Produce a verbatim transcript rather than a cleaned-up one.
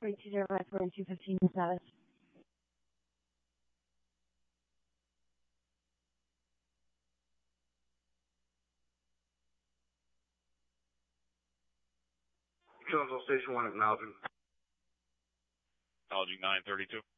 forty-two zero five, forty-two fifteen status. Jonesville Station one acknowledging. Acknowledging nine thirty-two.